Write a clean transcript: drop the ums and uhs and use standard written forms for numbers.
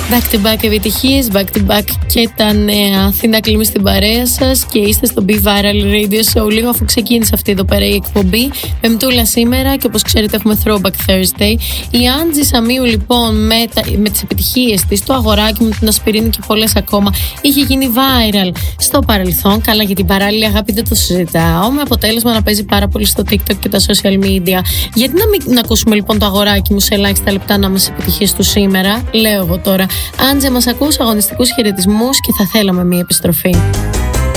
Back to back επιτυχίες, back to back και τα νέα. Αθήνα Κλίμη στην παρέα σας και είστε στο Be Viral Radio Show. Λίγο αφού ξεκίνησε αυτή εδώ πέρα η εκπομπή, Πεμπτούλα σήμερα και όπως ξέρετε έχουμε Throwback Thursday. Η Άντζη Σαμίου λοιπόν με τις επιτυχίες της, το αγοράκι μου, την Ασπιρίνη και πολλές ακόμα, είχε γίνει viral στο παρελθόν. Καλά, για την παράλληλη αγάπη δεν το συζητάω, με αποτέλεσμα να παίζει πάρα πολύ στο TikTok και τα social media. Γιατί να ακούσουμε λοιπόν το αγοράκι μου σε ελάχιστα λεπτά να μας επιτυχίες του σήμερα, λέω εγώ τώρα. Άντζε, μας ακούς, αγωνιστικούς χαιρετισμούς και θα θέλαμε μια επιστροφή.